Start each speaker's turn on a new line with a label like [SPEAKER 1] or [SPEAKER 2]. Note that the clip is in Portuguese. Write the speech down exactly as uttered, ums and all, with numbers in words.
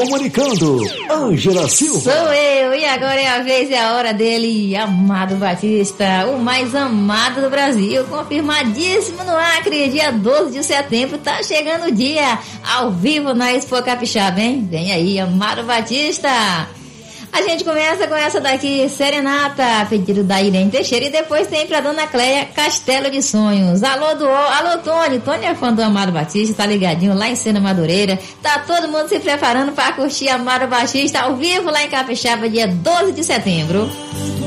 [SPEAKER 1] Comunicando, Ângela Silva.
[SPEAKER 2] Sou eu, e agora é a vez e a hora dele, Amado Batista, o mais amado do Brasil, confirmadíssimo no Acre, dia doze de setembro, tá chegando o dia, ao vivo na Expo Capixaba, hein? Vem aí, Amado Batista. A gente começa com essa daqui, Serenata, pedido da Irene Teixeira, e depois tem pra Dona Cleia, Castelo de Sonhos. Alô, do, alô, Tony. Tony é fã do Amado Batista, tá ligadinho lá em Sena Madureira. Tá todo mundo se preparando pra curtir Amado Batista ao vivo lá em Capixaba, dia doze de setembro.